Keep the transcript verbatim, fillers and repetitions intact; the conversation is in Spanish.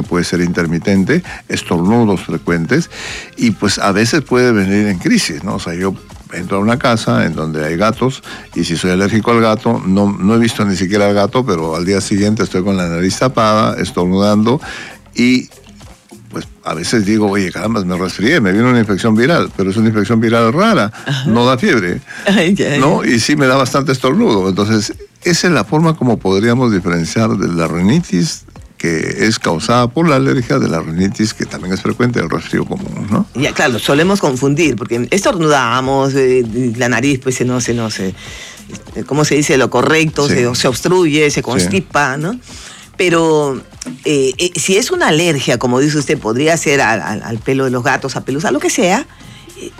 puede ser intermitente, estornudos frecuentes, y pues a veces puede venir en crisis, ¿no? O sea, yo entro a una casa en donde hay gatos y si soy alérgico al gato, no, no he visto ni siquiera al gato, pero al día siguiente estoy con la nariz tapada, estornudando y pues a veces digo, oye, caramba, me resfrié, me vino una infección viral, pero es una infección viral rara, ajá, no da fiebre, ay, ya, ¿no? Ya. Y sí me da bastante estornudo. Entonces, esa es la forma como podríamos diferenciar de la rinitis que es causada por la alergia de la rinitis, que también es frecuente el resfrío común, ¿no? Ya, claro, solemos confundir, porque estornudamos, eh, la nariz pues se no se no se, ¿cómo se dice? Lo correcto, sí. se, se obstruye, se constipa, sí. ¿no? Pero eh, eh, si es una alergia, como dice usted, podría ser al, al, al pelo de los gatos, a pelos, a lo que sea,